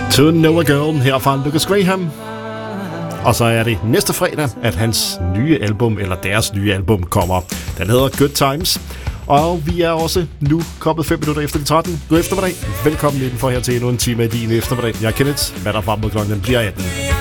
To Know a Girl her fra Lucas Graham. Og så er det næste fredag, at hans nye album, eller deres nye album, kommer. Den hedder Good Times. Og vi er også nu kommet 5 minutter efter de 13. God eftermiddag. Velkommen indenfor her til endnu en time af din eftermiddag. Jeg er Kenneth. Hvad der frem mod klokken bliver 18.